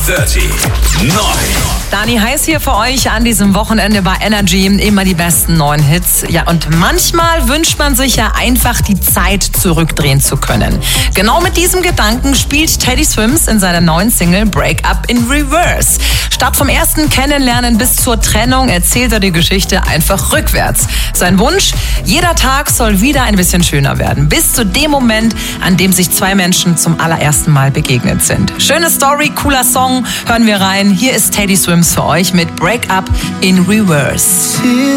30. Neu. Dani Heiß hier für euch an diesem Wochenende bei Energy. Immer die besten neuen Hits. Ja, und manchmal wünscht man sich ja einfach, die Zeit zurückdrehen zu können. Genau mit diesem Gedanken spielt Teddy Swims in seiner neuen Single Break Up in Reverse. Statt vom ersten Kennenlernen bis zur Trennung erzählt er die Geschichte einfach rückwärts. Sein Wunsch: jeder Tag soll wieder ein bisschen schöner werden. Bis zu dem Moment, an dem sich zwei Menschen zum allerersten Mal begegnet sind. Schöne Story, cooler Song. Hören wir rein. Hier ist Teddy Swims für euch mit Break Up in Reverse.